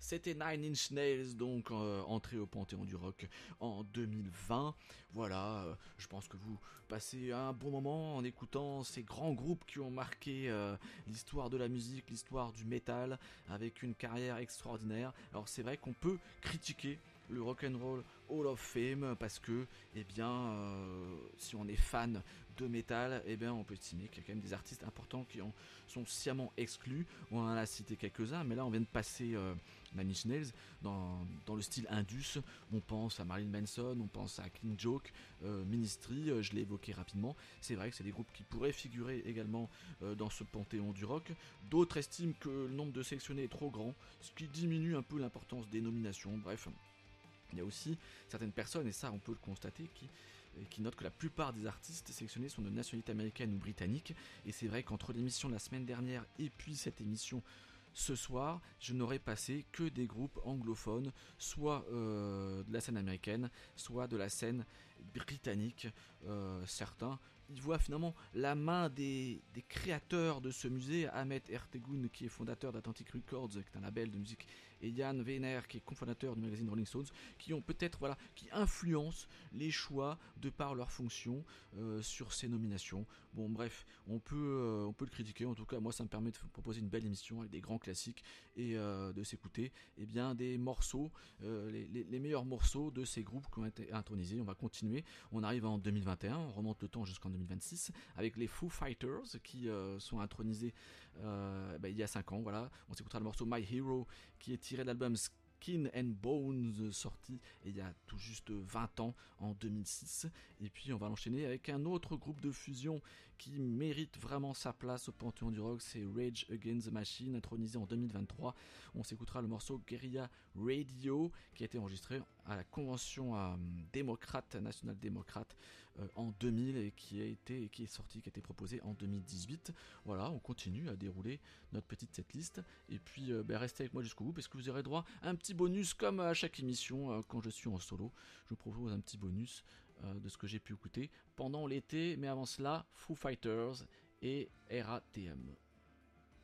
C'était Nine Inch Nails, donc entré au Panthéon du rock en 2020. Voilà, je pense que vous passez un bon moment en écoutant ces grands groupes qui ont marqué l'histoire de la musique, l'histoire du métal, avec une carrière extraordinaire. Alors c'est vrai qu'on peut critiquer le Rock'n'Roll Hall of Fame parce que, eh bien, si on est fan de métal, eh bien, on peut estimer qu'il y a quand même des artistes importants qui en sont sciemment exclus. On en a cité quelques-uns, mais là, on vient de passer Nine Inch Nails dans le style Indus. On pense à Marilyn Manson, on pense à Clean Joke, Ministry, je l'ai évoqué rapidement. C'est vrai que c'est des groupes qui pourraient figurer également dans ce panthéon du rock. D'autres estiment que le nombre de sélectionnés est trop grand, ce qui diminue un peu l'importance des nominations. Bref, il y a aussi certaines personnes, et ça on peut le constater, qui notent que la plupart des artistes sélectionnés sont de nationalité américaine ou britannique. Et c'est vrai qu'entre l'émission de la semaine dernière et puis cette émission ce soir, je n'aurais passé que des groupes anglophones, soit de la scène américaine, soit de la scène britannique. Certains y voient finalement la main des créateurs de ce musée, Ahmet Ertegun qui est fondateur d'Atlantic Records, qui est un label de musique, et Jan Weiner qui est cofondateur du magazine Rolling Stones, qui ont peut-être, voilà, qui influencent les choix de par leur fonction sur ces nominations. Bon bref, on peut le critiquer, en tout cas moi ça me permet de proposer une belle émission avec des grands classiques et de s'écouter des morceaux, les meilleurs morceaux de ces groupes qui ont été intronisés. On va continuer, on arrive en 2021, on remonte le temps jusqu'en 2026 avec les Foo Fighters qui sont intronisés il y a 5 ans. Voilà, on s'écoutera le morceau My Hero qui est tiré de l'album Skin and Bones, sorti il y a tout juste 20 ans, en 2006. Et puis on va l'enchaîner avec un autre groupe de fusion qui mérite vraiment sa place au Panthéon du rock, c'est Rage Against the Machine, intronisé en 2023. On s'écoutera le morceau Guerrilla Radio, qui a été enregistré à la convention démocrate, nationale démocrate, en 2000 et qui a été proposé en 2018. Voilà, on continue à dérouler notre petite setlist et puis restez avec moi jusqu'au bout parce que vous aurez droit à un petit bonus comme à chaque émission quand je suis en solo. Je vous propose un petit bonus de ce que j'ai pu écouter pendant l'été, mais avant cela, Foo Fighters et RATM.